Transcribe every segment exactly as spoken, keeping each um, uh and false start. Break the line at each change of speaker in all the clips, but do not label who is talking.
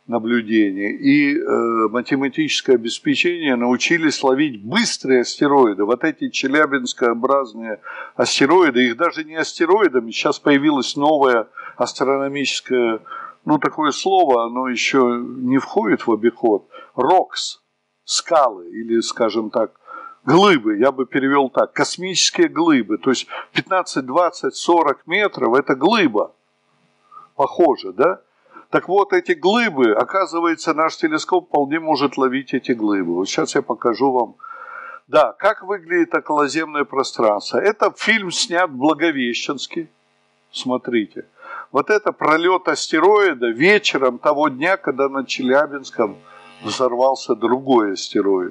наблюдений и э, математическое обеспечение научились ловить быстрые астероиды. Вот эти челябинскообразные астероиды, их даже не астероидами, сейчас появилось новое астрономическое, ну такое слово, оно еще не входит в обиход, рокс, скалы или, скажем так, глыбы, я бы перевел так, космические глыбы, то есть пятнадцать, двадцать, сорок метров, это глыба, похоже, да? Так вот, эти глыбы, оказывается, наш телескоп вполне может ловить эти глыбы. Вот сейчас я покажу вам. Да, как выглядит околоземное пространство. Это фильм снят в Благовещенске. Смотрите. Вот это пролет астероида вечером того дня, когда над Челябинском взорвался другой астероид.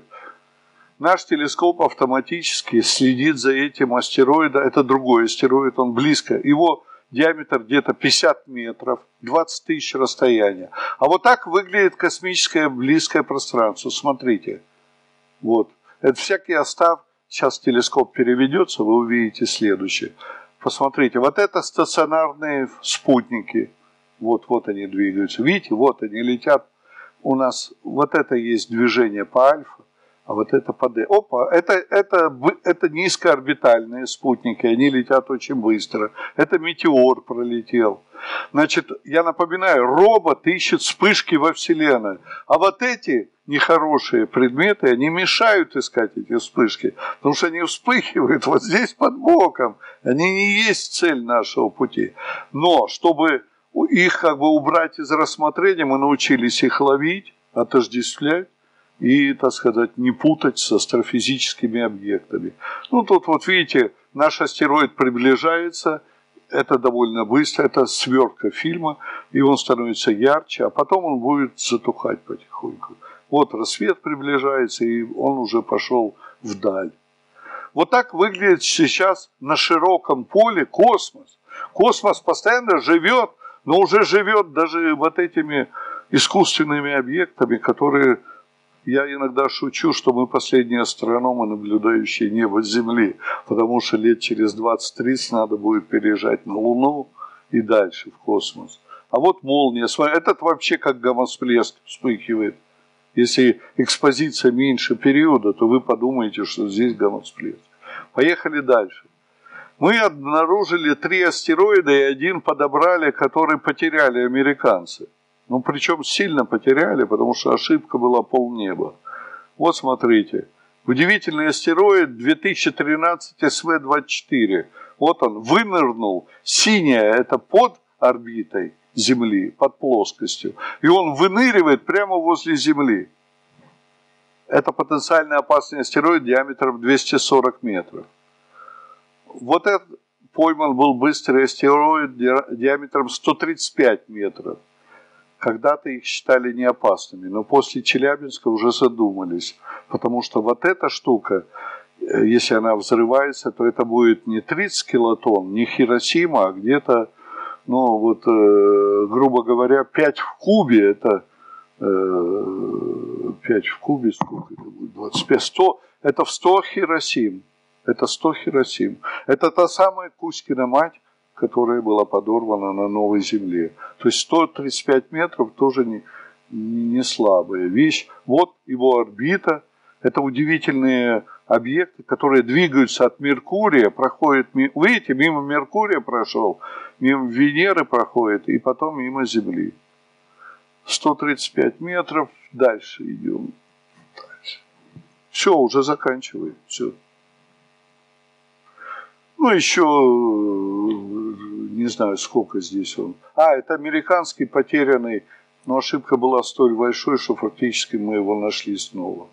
Наш телескоп автоматически следит за этим астероидом. Это другой астероид, он близко. Его диаметр где-то пятьдесят метров, двадцать тысяч расстояния. А вот так выглядит космическое близкое пространство. Смотрите. Вот. Это всякий остав. Сейчас телескоп переведется, вы увидите следующее. Посмотрите. Вот это стационарные спутники. Вот, вот они двигаются. Видите, вот они летят. У нас вот это есть движение по альфа. А вот это по Д. Опа, это, это, это низкоорбитальные спутники, они летят очень быстро. Это метеор пролетел. Значит, я напоминаю, робот ищет вспышки во Вселенной. А вот эти нехорошие предметы, они мешают искать эти вспышки. Потому что они вспыхивают вот здесь под боком. Они не есть цель нашего пути. Но, чтобы их как бы убрать из рассмотрения, мы научились их ловить, отождествлять. И, так сказать, не путать с астрофизическими объектами. Ну, тут вот видите, наш астероид приближается, это довольно быстро, это свертка фильма, и он становится ярче, а потом он будет затухать потихоньку. Вот рассвет приближается, и он уже пошел вдаль. Вот так выглядит сейчас на широком поле космос. Космос постоянно живет, но уже живет даже вот этими искусственными объектами, которые... Я иногда шучу, что мы последние астрономы, наблюдающие небо с Земли, потому что лет через двадцать-тридцать надо будет переезжать на Луну и дальше в космос. А вот молния, этот вообще как гамма-всплеск вспыхивает. Если экспозиция меньше периода, то вы подумаете, что здесь гамма-всплеск. Поехали дальше. Мы обнаружили три астероида и один подобрали, который потеряли американцы. Ну, причем сильно потеряли, потому что ошибка была полнеба. Вот смотрите. Удивительный астероид две тысячи тринадцать эс вэ двадцать четыре. Вот он вынырнул. Синяя – это под орбитой Земли, под плоскостью. И он выныривает прямо возле Земли. Это потенциально опасный астероид диаметром двести сорок метров. Вот этот пойман был быстрый астероид диаметром сто тридцать пять метров. Когда-то их считали неопасными, но после Челябинска уже задумались, потому что вот эта штука, если она взрывается, то это будет не тридцать килотонн, не Хиросима, а где-то, ну вот, э, грубо говоря, пять в кубе, это э, пять в кубе, сколько это будет, двадцать пять, сто, это в сто Хиросим, это сто Хиросим, это та самая Кузькина мать, которая была подорвана на новой Земле. То есть сто тридцать пять метров тоже не, не слабая вещь. Вот его орбита. Это удивительные объекты, которые двигаются от Меркурия, проходят, видите, мимо Меркурия прошел, мимо Венеры проходит, и потом мимо Земли. сто тридцать пять метров, дальше идем. Дальше. Все, уже заканчиваем. Все. Ну, еще, не знаю, сколько здесь он. А, это американский потерянный, но ошибка была столь большой, что фактически мы его нашли снова.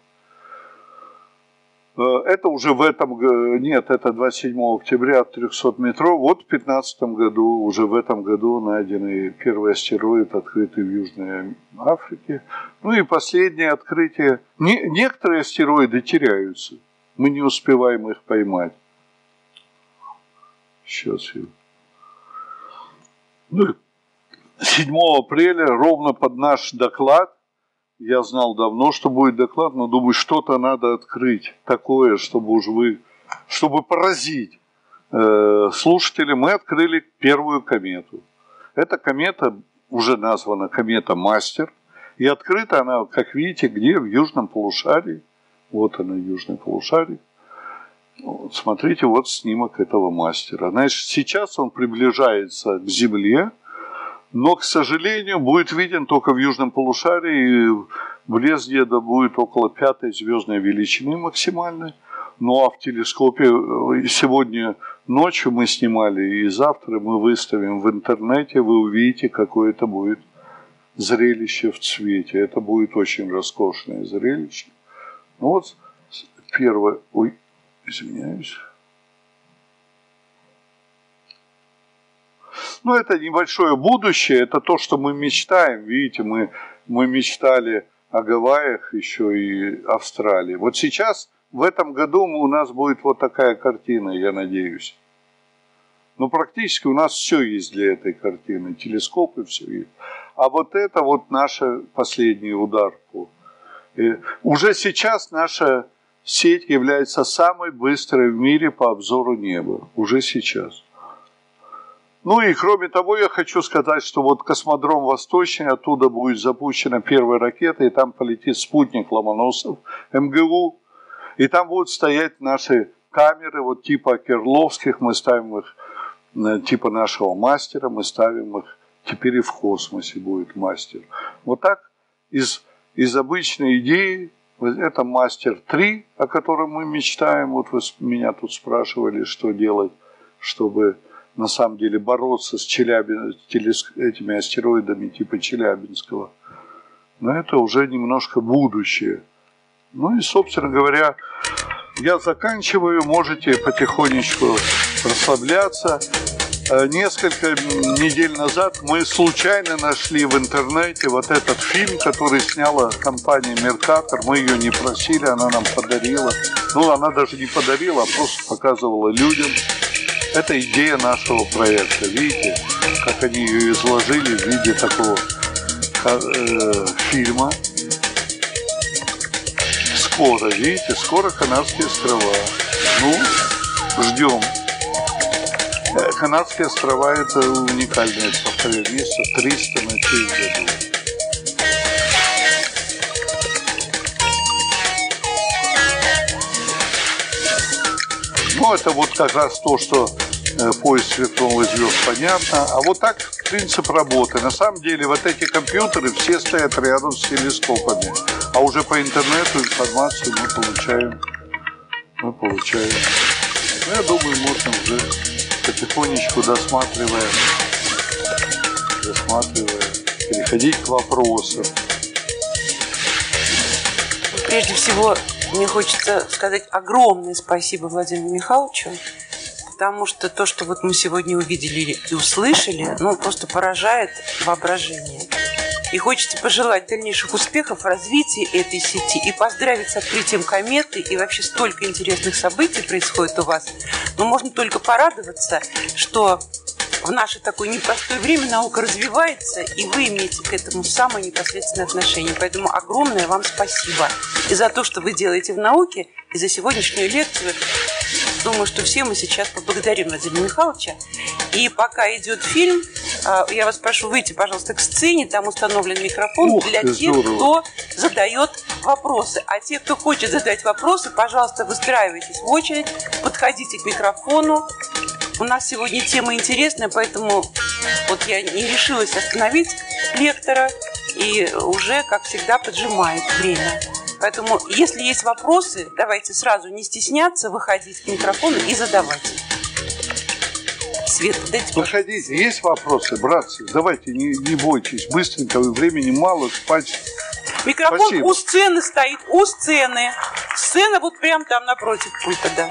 Это уже в этом году, нет, это двадцать седьмого октября, трехсот метров. Вот в две тысячи пятнадцатом году, уже в этом году найденный первый астероид, открытый в Южной Африке. Ну и последнее открытие. Не, некоторые астероиды теряются, мы не успеваем их поймать. Сейчас я... Ну, седьмого апреля, ровно под наш доклад, я знал давно, что будет доклад, но думаю, что-то надо открыть такое, чтобы уж вы, чтобы поразить э, слушателей. Мы открыли первую комету. Эта комета уже названа комета Мастер. И открыта она, как видите, где? В южном полушарии. Вот она, южный полушарий. Вот, смотрите, вот снимок этого мастера. Значит, сейчас он приближается к Земле, но, к сожалению, будет виден только в южном полушарии. И блеск где-то будет около пятой звездной величины максимальной. Ну, а в телескопе сегодня ночью мы снимали, и завтра мы выставим в интернете, вы увидите, какое это будет зрелище в цвете. Это будет очень роскошное зрелище. Ну вот первое... Ой, извиняюсь. Ну, это небольшое будущее, это то, что мы мечтаем. Видите, мы, мы мечтали о Гавайях еще и Австралии. Вот сейчас... В этом году у нас будет вот такая картина, я надеюсь. Но практически у нас все есть для этой картины. Телескопы, все есть. А вот это вот наш последний удар. И уже сейчас наша сеть является самой быстрой в мире по обзору неба. Уже сейчас. Ну и кроме того, я хочу сказать, что вот космодром Восточный, оттуда будет запущена первая ракета, и там полетит спутник Ломоносов, эм гэ у. И там будут стоять наши камеры, вот типа Керловских, мы ставим их, типа нашего мастера, мы ставим их, теперь и в космосе будет мастер. Вот так из, из обычной идеи, это мастер три, о котором мы мечтаем, вот вы меня тут спрашивали, что делать, чтобы на самом деле бороться с Челябин, этими астероидами типа Челябинского. Но это уже немножко будущее. Ну и, собственно говоря, я заканчиваю, можете потихонечку расслабляться. Несколько недель назад мы случайно нашли в интернете вот этот фильм, который сняла компания «Меркатор». Мы ее не просили, она нам подарила. Ну, она даже не подарила, а просто показывала людям. Это идея нашего проекта. Видите, как они ее изложили в виде такого э, фильма. Скоро, видите, скоро Канарские острова. Ну, ждем. Канарские острова – это уникальное, повторяю, место, триста ночей в году. Ну, это вот как раз то, что э, поиск сверхновых звезд, понятно. А вот так принцип работы. На самом деле вот эти компьютеры все стоят рядом с телескопами. А уже по интернету информацию мы получаем. Мы получаем. Ну, я думаю, можно уже потихонечку досматривая, досматривая, переходить к вопросам.
Прежде всего, мне хочется сказать огромное спасибо Владимиру Михайловичу, потому что то, что вот мы сегодня увидели и услышали, ну, просто поражает воображение. И хочется пожелать дальнейших успехов в развитии этой сети и поздравить с открытием кометы. И вообще столько интересных событий происходит у вас. Но можно только порадоваться, что в наше такое непростое время наука развивается, и вы имеете к этому самое непосредственное отношение. Поэтому огромное вам спасибо и за то, что вы делаете в науке, и за сегодняшнюю лекцию. Думаю, что все мы сейчас поблагодарим Владимира Михайловича. И пока идет фильм, я вас прошу выйти, пожалуйста, к сцене. Там установлен микрофон. Ух, для тех, здорово. Кто задает вопросы. А те, кто хочет задать вопросы, пожалуйста, выстраивайтесь в очередь, подходите к микрофону. У нас сегодня тема интересная, поэтому вот я не решилась остановить лектора и уже, как всегда, поджимает время. Поэтому, если есть вопросы, давайте сразу не стесняться, выходить к микрофону и задавать. Свет, дайте.
Выходите, есть вопросы, братцы? Давайте, не, не бойтесь, быстренько, времени мало, спать.
Микрофон Спасибо. У сцены стоит, у сцены. Сцена вот прям там напротив пульта, да.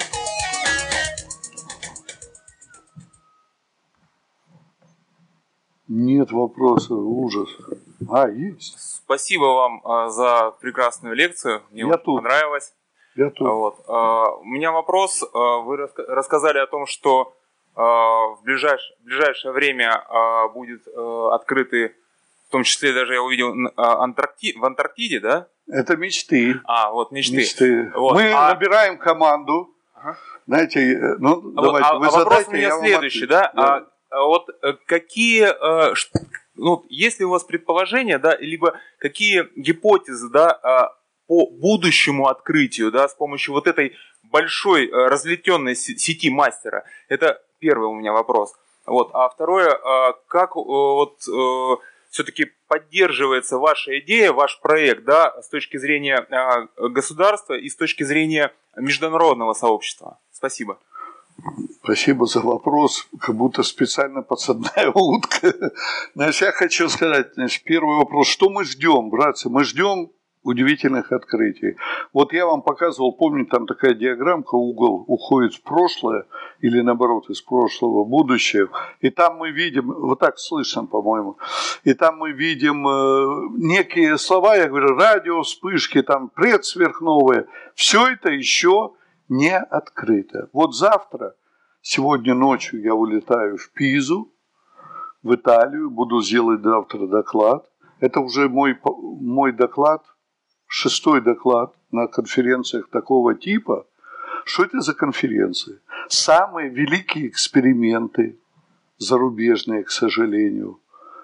Нет вопросов, ужас. А, есть.
Спасибо вам а, за прекрасную лекцию. Мне
Я тут.
понравилось.
Я тут.
Вот. А, у меня вопрос. А, вы раска- рассказали о том, что а, в, ближайш- в ближайшее время а, будет а, открыты, в том числе даже я увидел а, Антаркти- в Антарктиде, да?
Это мечты.
А, вот мечты.
мечты.
Вот.
Мы
а...
набираем команду. Ага. Знаете, ну,
а
давайте,
а,
вы
а
задайте,
вопрос у меня
я
следующий, да?
да?
А, вот какие, Ну, есть ли у вас предположения, да, либо какие гипотезы, да, по будущему открытию, да, с помощью вот этой большой разлетенной сети мастера? Это первый у меня вопрос. Вот. А второе, как вот все-таки поддерживается ваша идея, ваш проект, да, с точки зрения государства и с точки зрения международного сообщества? Спасибо.
Спасибо за вопрос, как будто специально подсадная утка. Значит, я хочу сказать, значит, первый вопрос, что мы ждем, братцы? Мы ждем удивительных открытий. Вот я вам показывал, помните, там такая диаграммка, угол уходит в прошлое, или наоборот, из прошлого в будущее. И там мы видим, вот так слышно, по-моему, и там мы видим э, некие слова, я говорю, радио, вспышки, там предсверхновые. Все это еще не открыто. Вот завтра, сегодня ночью я улетаю в Пизу, в Италию, буду сделать завтра доклад. Это уже мой, мой доклад, шестой доклад на конференциях такого типа. Что это за конференции? Самые великие эксперименты, зарубежные, к сожалению,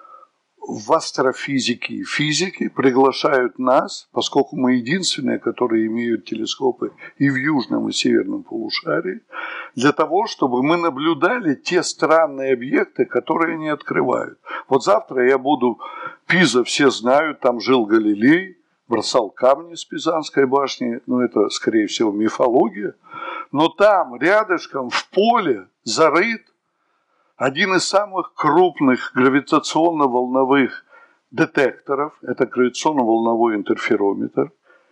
в астрофизике и физике приглашают нас, поскольку мы единственные, которые имеют телескопы и в южном, и северном полушарии, для того, чтобы мы наблюдали те странные объекты, которые они открывают. Вот завтра я буду, Пиза все знают, там жил Галилей, бросал камни с Пизанской башни, ну это, скорее всего, мифология, но там, рядышком, в поле, зарыт один из самых крупных гравитационно-волновых детекторов, это гравитационно-волновой интерферометр.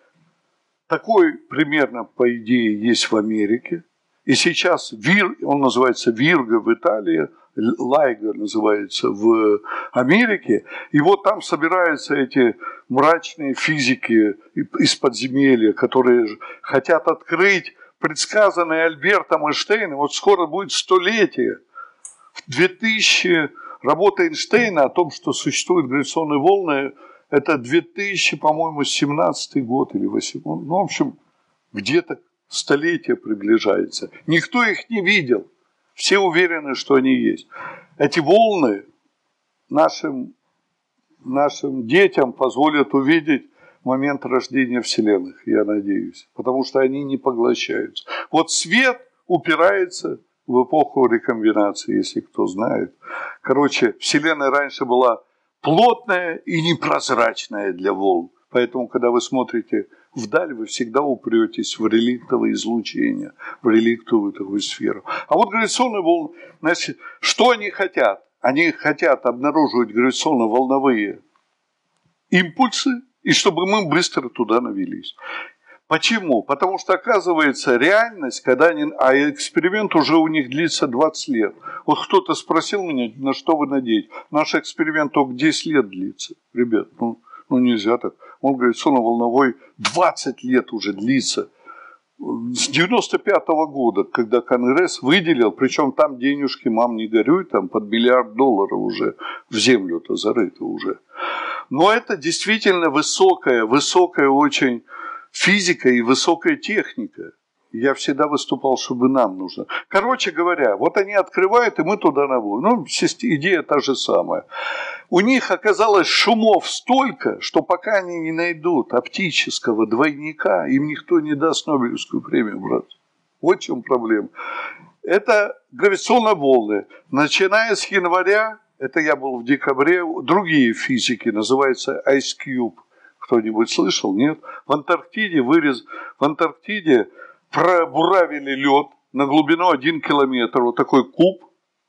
Такой примерно, по идее, есть в Америке. И сейчас Вир, он называется Вирго в Италии, Лайго называется в Америке. И вот там собираются эти мрачные физики из подземелья, которые хотят открыть предсказанное Альбертом Эйнштейном. Вот скоро будет столетие. две тысячи работа Эйнштейна о том, что существуют гравитационные волны, это две тысячи, по-моему, семнадцатый год или восемнадцатый. Ну, в общем, где-то столетие приближается. Никто их не видел. Все уверены, что они есть. Эти волны нашим, нашим детям позволят увидеть момент рождения вселенных, я надеюсь. Потому что они не поглощаются. Вот свет упирается в эпоху рекомбинации, если кто знает. Короче, Вселенная раньше была плотная и непрозрачная для волн. Поэтому, когда вы смотрите вдаль, вы всегда упретесь в реликтовое излучение, в реликтовую такую сферу. А вот гравитационные волны, значит, что они хотят? Они хотят обнаруживать гравитационно-волновые импульсы, и чтобы мы быстро туда навелись. Почему? Потому что, оказывается, реальность, когда они... А эксперимент уже у них длится двадцать лет. Вот кто-то спросил меня, на что вы надеетесь? Наш эксперимент только десять лет длится. Ребят, ну, ну нельзя так. Он гравитационно-волновой двадцать лет уже длится. С девяносто пятого года, когда Конгресс выделил, причем там денежки, мам, не горюй, там под миллиард долларов уже в землю-то зарыто уже. Но это действительно высокая, высокая очень... физика и высокая техника. Я всегда выступал, чтобы нам нужно. Короче говоря, вот они открывают, и мы туда наводим. Ну, идея та же самая. У них оказалось шумов столько, что пока они не найдут оптического двойника, им никто не даст Нобелевскую премию, брат. Вот в чем проблема. Это гравитационные волны. Начиная с января, это я был в декабре, другие физики, называются Ice Cube. Кто-нибудь слышал? Нет? В Антарктиде вырез, в Антарктиде пробуравили лед на глубину один километр, вот такой куб,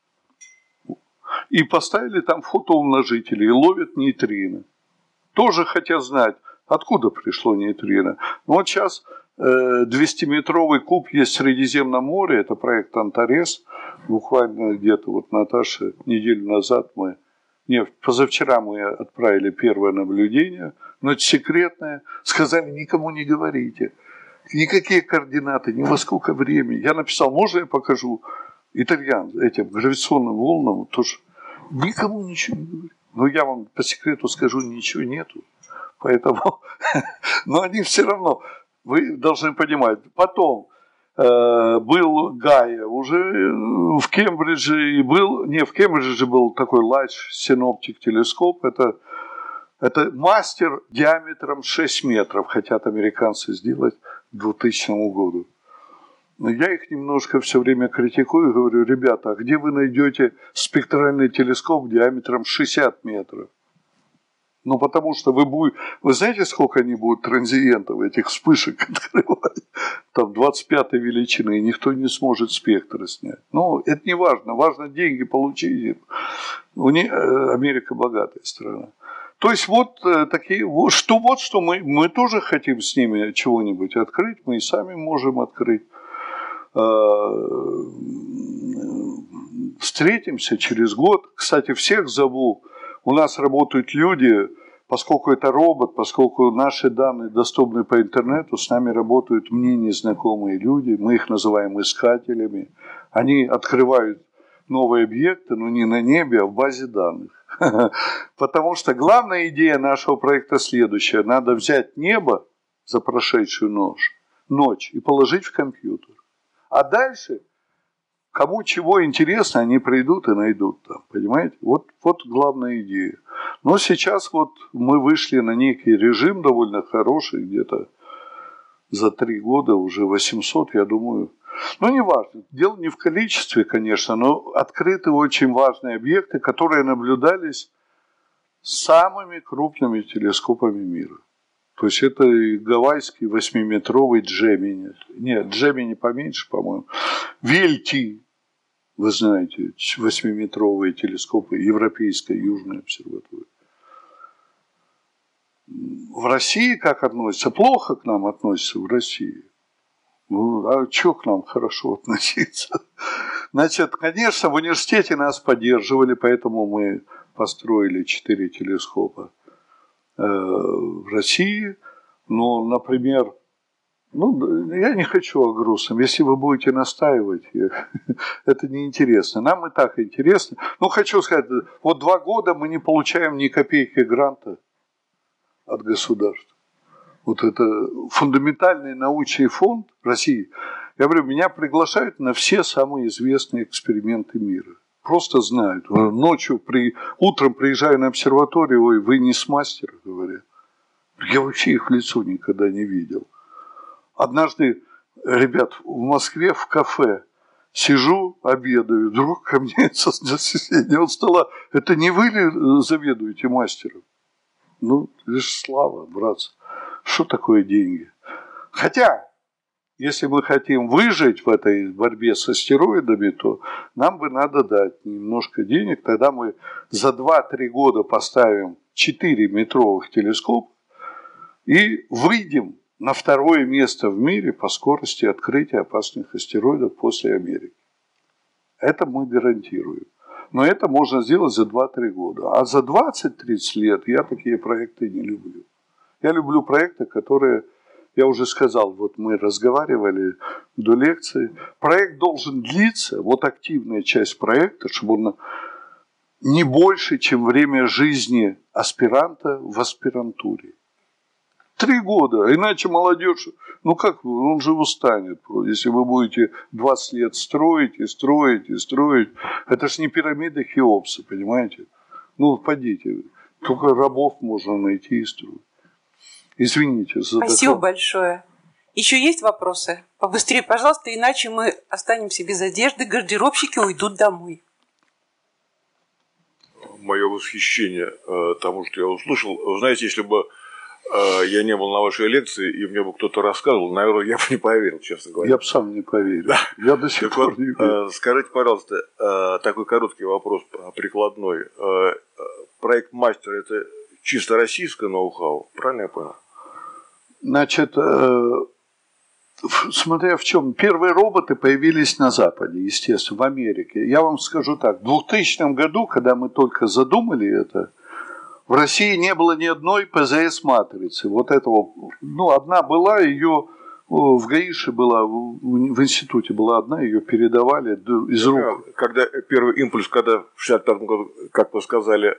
и поставили там фотоумножители и ловят нейтрино. Тоже хотят знать, откуда пришло нейтрино. Ну вот сейчас двестиметровый куб есть в Средиземном море, это проект Антарес. Буквально где-то вот Наташа неделю назад мы, не, позавчера мы отправили первое наблюдение, но это секретное. Сказали, никому не говорите. Никакие координаты, ни во сколько времени. Я написал, можно я покажу итальянцам, этим гравитационным волнам, тоже никому ничего не говорю. Но я вам по секрету скажу, ничего нету. Поэтому, но они все равно, вы должны понимать. Потом, был Гайя, уже в Кембридже и был, не, в Кембридже был такой Large Synoptic телескоп, это, это мастер диаметром шесть метров, хотят американцы сделать к двухтысячному году. Но я их немножко все время критикую и говорю: ребята, а где вы найдете спектральный телескоп диаметром шестьдесят метров? Ну, потому что вы будете... Вы знаете, сколько они будут транзиентов, этих вспышек открывать? Там двадцать пятой величины, и никто не сможет спектр снять. Ну, это не важно. Важно деньги получить. У них... Америка богатая страна. То есть, вот такие... Вот что, вот что мы, мы тоже хотим с ними чего-нибудь открыть. Мы и сами можем открыть. Встретимся через год. Кстати, всех зову. У нас работают люди, поскольку это робот, поскольку наши данные доступны по интернету, с нами работают мне незнакомые люди, мы их называем искателями. Они открывают новые объекты, но не на небе, а в базе данных. Потому что главная идея нашего проекта следующая. Надо взять небо за прошедшую ночь, ночь и положить в компьютер. А дальше... Кому чего интересно, они придут и найдут там, понимаете? Вот, вот главная идея. Но сейчас вот мы вышли на некий режим довольно хороший, где-то за три года уже восемьсот, я думаю. Ну, не важно, дело не в количестве, конечно, но открыты очень важные объекты, которые наблюдались самыми крупными телескопами мира. То есть это и гавайский восьмиметровый Джемини. Нет, Джемини поменьше, по-моему. ви эл ти. Вы знаете, восьмиметровые телескопы Европейской Южной обсерватории. В России как относятся? Плохо к нам относятся в России. Ну, а что к нам хорошо относиться? Значит, конечно, в университете нас поддерживали, поэтому мы построили четыре телескопа в России. Но, например, ну, я не хочу о грустном. Если вы будете настаивать, это неинтересно. Нам и так интересно. Ну, хочу сказать, вот два года мы не получаем ни копейки гранта от государства. Вот это фундаментальный научный фонд России. Я говорю, меня приглашают на все самые известные эксперименты мира. Просто знают. Ночью, при... утром приезжаю на обсерваторию, ой, вы не с мастера, говорят. Я вообще их в лицо никогда не видел. Однажды, ребят, в Москве в кафе сижу, обедаю, вдруг ко мне со соседнего стола: это не вы ли заведуете мастером? Ну, лишь слава, братцы. Что такое деньги? Хотя, если мы хотим выжить в этой борьбе с астероидами, то нам бы надо дать немножко денег. Тогда мы за два-три года поставим четыре метровых телескопа и выйдем на второе место в мире по скорости открытия опасных астероидов после Америки. Это мы гарантируем. Но это можно сделать за два-три года. А за двадцать-тридцать лет я такие проекты не люблю. Я люблю проекты, которые, я уже сказал, вот мы разговаривали до лекции. Проект должен длиться, вот активная часть проекта, чтобы он не больше, чем время жизни аспиранта в аспирантуре. Три года, иначе молодежь, ну как, он же устанет, если вы будете двадцать лет строить и строить и строить. Это ж не пирамида Хеопса, понимаете? Ну, пойдите, только рабов можно найти и строить. Извините за
Спасибо
доклад.
большое. Еще есть вопросы? Побыстрее, пожалуйста, иначе мы останемся без одежды, гардеробщики уйдут домой.
Мое восхищение э, тому, что я услышал. Вы знаете, если бы э, я не был на вашей лекции, и мне бы кто-то рассказывал, наверное, я бы не поверил, честно говоря.
Я бы сам не поверил. Да. Я до сих
так
пор
вот,
не верю.
Э, скажите, пожалуйста, э, такой короткий вопрос прикладной. Э, проект «Мастер» – это чисто российское ноу-хау, правильно я понял?
Значит, э, смотря в чем. Первые роботы появились на Западе, естественно, в Америке. Я вам скажу так. В двухтысячном году, когда мы только задумали это, в России не было ни одной пэ зэ эс-матрицы. Вот этого, ну, одна была, ее в ГАИШе была, в институте была одна, ее передавали из рук.
Когда первый импульс, когда в шестьдесят пятом году, как вы сказали...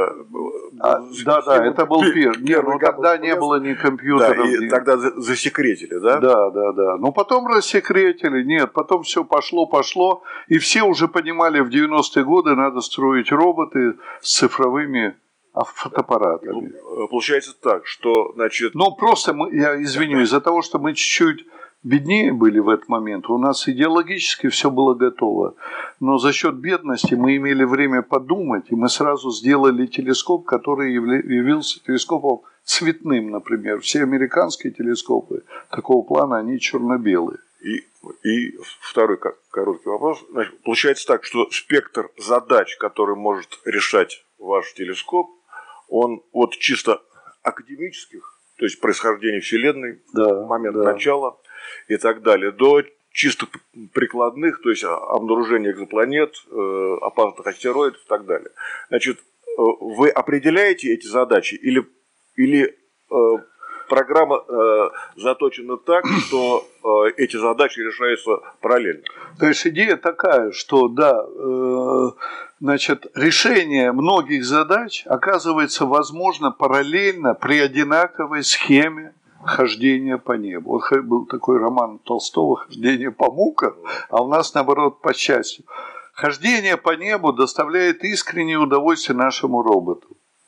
А, да, да, это был первый. Нет, ну тогда не было ни компьютеров.
Да, и
ни...
тогда засекретили, да?
Да, да, да. Но потом рассекретили. Нет, потом все пошло, пошло. И все уже понимали, в девяностые годы надо строить роботы с цифровыми фотоаппаратами.
Получается так, что, значит...
Ну, просто, мы, я извинюсь, из-за того, что мы чуть-чуть беднее были в этот момент, у нас идеологически все было готово. Но за счет бедности мы имели время подумать, и мы сразу сделали телескоп, который явился телескопом цветным, например. Все американские телескопы такого плана, они черно-белые.
И, и второй короткий вопрос. Значит, получается так, что спектр задач, который может решать ваш телескоп, он от чисто академических, то есть происхождения Вселенной,
да,
момент
да.
начала и так далее, до чисто прикладных, то есть обнаружения экзопланет, опасных астероидов и так далее. Значит, вы определяете эти задачи или, или программа э, заточена так, что э, эти задачи решаются параллельно?
То есть идея такая, что да, э, значит, решение многих задач оказывается возможно параллельно при одинаковой схеме хождения по небу. Вот был такой роман Толстого «Хождение по мукам», а у нас наоборот по счастью. Хождение по небу доставляет искреннее удовольствие нашему роботу.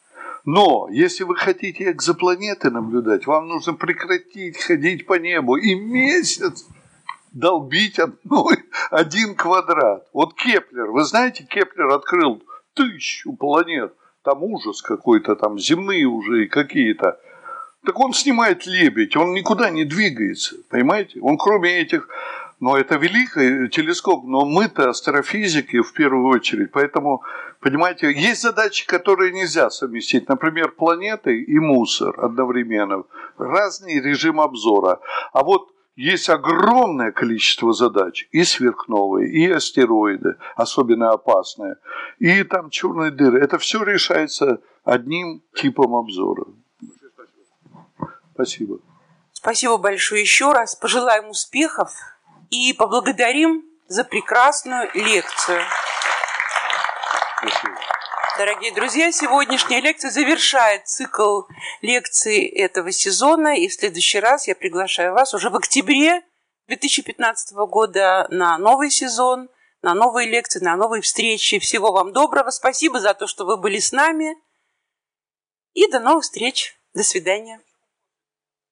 Но если вы хотите экзопланеты наблюдать, вам нужно прекратить ходить по небу и месяц долбить одной, один квадрат. Вот Кеплер, вы знаете, Кеплер открыл тысячу планет, там ужас какой-то, там земные уже и какие-то. Так он снимает лебедь, он никуда не двигается, понимаете? Он кроме этих... Но это великий телескоп, но мы-то астрофизики в первую очередь. Поэтому, понимаете, есть задачи, которые нельзя совместить. Например, планеты и мусор одновременно. Разный режим обзора. А вот есть огромное количество задач. И сверхновые, и астероиды, особенно опасные. И там черные дыры. Это все решается одним типом обзора. Спасибо.
Спасибо большое еще раз. Пожелаем успехов. И поблагодарим за прекрасную лекцию.
Спасибо.
Дорогие друзья, сегодняшняя лекция завершает цикл лекций этого сезона. И в следующий раз я приглашаю вас уже в октябре две тысячи пятнадцатого года на новый сезон, на новые лекции, на новые встречи. Всего вам доброго. Спасибо за то, что вы были с нами. И до новых встреч. До свидания.